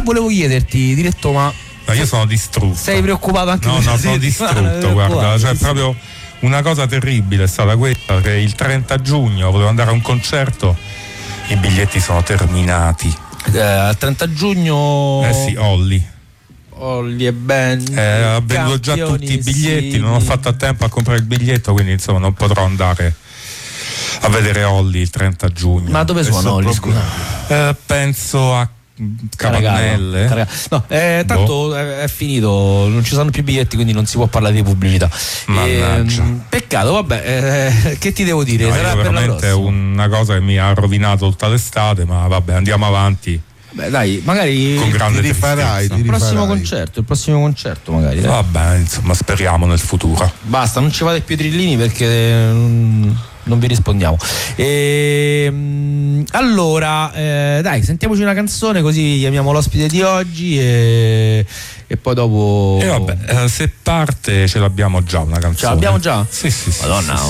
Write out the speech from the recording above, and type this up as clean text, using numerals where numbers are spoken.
volevo chiederti, diretto, ma io sono distrutto. Sei preoccupato anche? No, sono distrutto, guarda, cioè proprio una cosa terribile è stata questa, che il 30 giugno volevo andare a un concerto, i biglietti sono terminati. Al 30 giugno sì, Olly e Ben ha venduto già tutti i biglietti, non ho fatto a tempo a comprare il biglietto, quindi insomma non potrò andare a vedere Olly il 30 giugno. Ma dove suona Olly, scusa? Penso a Caramelle. No, tanto è finito, non ci sono più biglietti, quindi non si può parlare di pubblicità. Peccato, vabbè, che ti devo dire? No, sarà per veramente la una cosa che mi ha rovinato tutta l'estate, ma vabbè, andiamo avanti. Beh, dai, magari con grande ti rifarai. il prossimo concerto magari. Dai. Vabbè, insomma, speriamo nel futuro. Basta, non ci fate più trillini perché non vi rispondiamo. Allora, dai, sentiamoci una canzone così chiamiamo l'ospite di oggi e poi dopo. Vabbè, se parte ce l'abbiamo già una canzone. Ce l'abbiamo già? Sì. Madonna.